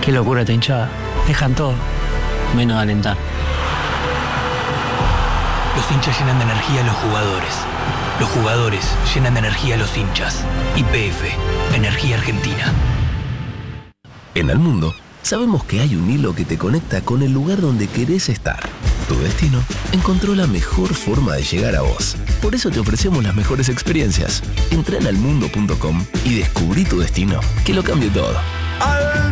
Qué locura esta hinchada. Dejan todo, menos alentar. Los hinchas llenan de energía a los jugadores. Los jugadores llenan de energía a los hinchas. YPF, Energía Argentina. En el mundo, sabemos que hay un hilo que te conecta con el lugar donde querés estar. Tu destino encontró la mejor forma de llegar a vos. Por eso te ofrecemos las mejores experiencias. Entra en almundo.com y descubrí tu destino, que lo cambie todo.